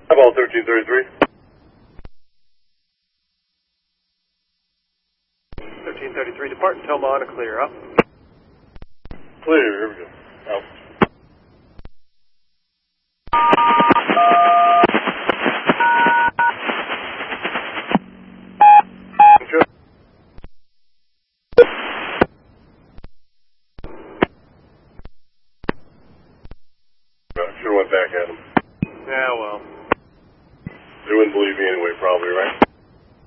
About 1333. 1333, depart Toma on a clear, up. Clear, here we go. Out. Should've went back at him. Yeah, well. They wouldn't believe me anyway, probably, right?